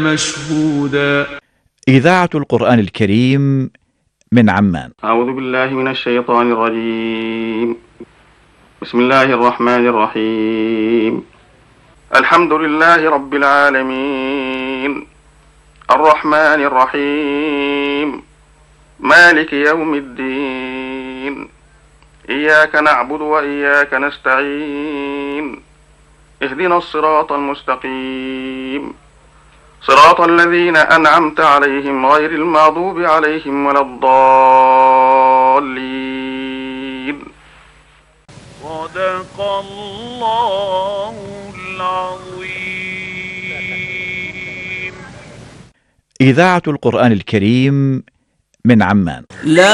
مشهودا. إذاعة القرآن الكريم من عمان. أعوذ بالله من الشيطان الرجيم. بسم الله الرحمن الرحيم. الحمد لله رب العالمين، الرحمن الرحيم، مالك يوم الدين، إياك نعبد وإياك نستعين، اهدنا الصراط المستقيم، صراط الذين أنعمت عليهم غير المغضوب عليهم ولا الضالين. صدق الله العظيم. إذاعة القرآن الكريم من عمان.